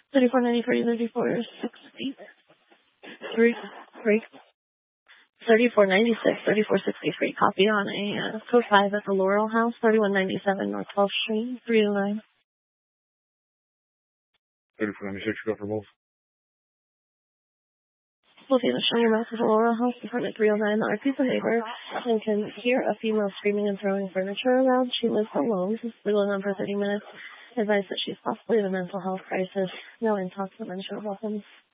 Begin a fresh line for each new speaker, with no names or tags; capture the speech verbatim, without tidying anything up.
thirty-four ninety-three, thirty-four sixty-three, three. thirty-four ninety-six, thirty-four sixty-three. Copy on a uh, code five at the Laurel House, thirty-one ninety-seven North twelfth Street, three oh nine.
thirty-four ninety-six, go for both.
Both of showing your mouth at the Laurel House, apartment three oh nine. The Arcus neighbor and can hear a female screaming and throwing furniture around. She lives alone. She's been on for thirty minutes. Advised that she's possibly in a mental health crisis. No intoxic mention of weapons.